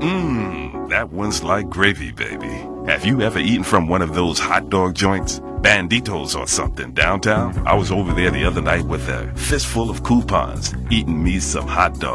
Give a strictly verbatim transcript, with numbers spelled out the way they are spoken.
Mmm, that one's like gravy, baby. Have you ever eaten from one of those hot dog joints? Banditos or something downtown? I was over there the other night with a fistful of coupons, eating me some hot dogs.